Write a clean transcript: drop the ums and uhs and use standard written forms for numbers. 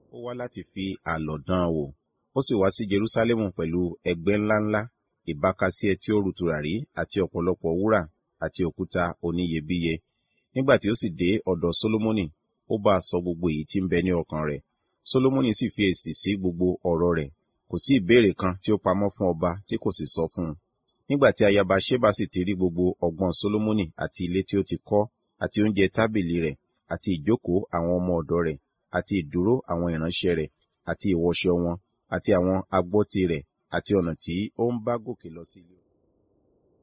ó wá láti fi àlọ̀ dán an wò. Ó sì wá sí Jerúsálẹ́mù pẹ̀lú ẹgbẹ́ ńláńlá, ìbákasíẹ tí ó ru tùràrí àti ọ̀pọ̀lọpọ̀ wúrà àti òkúta oníyebíye. Nígbà tí ó sì dé ọ̀dọ̀ Sólómọ́nì, ó bá a sọ gbogbo èyí tí ń bẹ ní ọkàn rẹ̀. Sólómọ́nì sì fi èsì sí gbogbo ọ̀rọ̀ rẹ̀. Kò sí ìbéèrè kan tí ó pamọ́ fún ọba tí kò sì sọ fún un. Nígbà tí ayaba Ṣébà sì ti rí gbogbo ọgbọ́n Sólómọ́nì àti ilé tí ó ti kọ́, àti oúnjẹ tábìlì rẹ̀, àti ìjókòó àwọn ọmọ ọ̀dọ̀ rẹ̀, àti ìdúró àwọn ìránṣẹ́ rẹ̀, àti ìwọṣọ wọn, àti àwọn agbọ́tí rẹ̀, àti ọ̀nà tí ó ń bá gòkè lọ sí ilé.